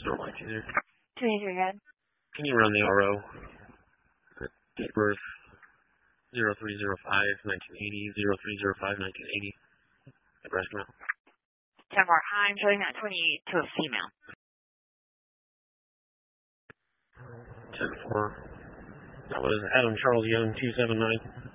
Normal IT there. 23 good. Can you run the RO? Date of birth 03/05/1980, 03/05/1980. Nebraska Mountain. 10 more. I'm showing that 28 to a female. 10-4. That was Adam Charles Young, 279.